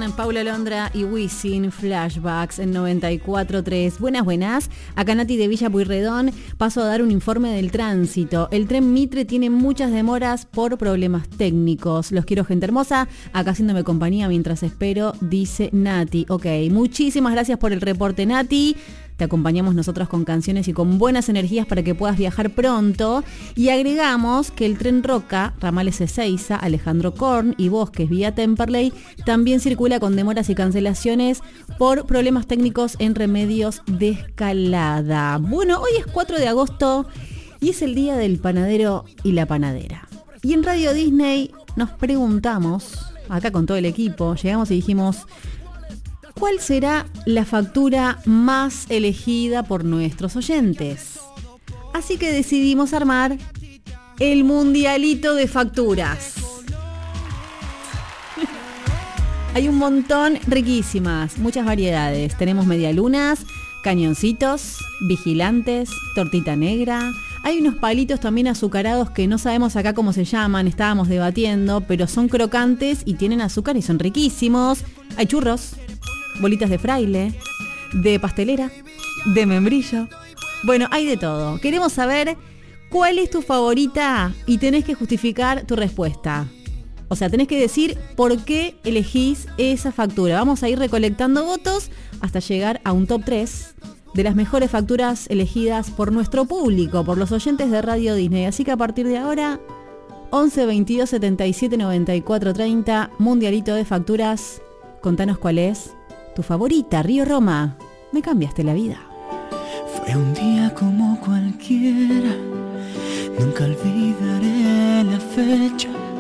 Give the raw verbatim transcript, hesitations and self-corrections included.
Paula Londra y Wisin, Flashbacks en noventa y cuatro punto tres. Buenas, buenas. Acá Nati de Villa Pueyrredón. Paso a dar un informe del tránsito. El tren Mitre tiene muchas demoras por problemas técnicos. Los quiero, gente hermosa. Acá haciéndome compañía mientras espero, dice Nati. Ok, muchísimas gracias por el reporte, Nati. Te acompañamos nosotros con canciones y con buenas energías para que puedas viajar pronto. Y agregamos que el tren Roca, ramales Ezeiza, Alejandro Korn y Bosques vía Temperley también circula con demoras y cancelaciones por problemas técnicos en Remedios de Escalada. Bueno, hoy es cuatro de agosto y es el día del panadero y la panadera. Y en Radio Disney nos preguntamos, acá con todo el equipo, llegamos y dijimos: ¿cuál será la factura más elegida por nuestros oyentes? Así que decidimos armar el mundialito de facturas. Hay un montón, riquísimas, muchas variedades. Tenemos medialunas, cañoncitos, vigilantes, tortita negra. Hay unos palitos también azucarados que no sabemos acá cómo se llaman, estábamos debatiendo, pero son crocantes y tienen azúcar y son riquísimos. Hay churros, bolitas de fraile, de pastelera, de membrillo. Bueno, hay de todo. Queremos saber cuál es tu favorita y tenés que justificar tu respuesta. O sea, tenés que decir por qué elegís esa factura. Vamos a ir recolectando votos hasta llegar a un top tres de las mejores facturas elegidas por nuestro público, por los oyentes de Radio Disney. Así que a partir de ahora, once veintidós setenta y siete noventa y cuatro treinta, mundialito de facturas. Contanos cuál es tu favorita. Río Roma, me cambiaste la vida. Fue un día como cualquiera, nunca olvidaré la fecha.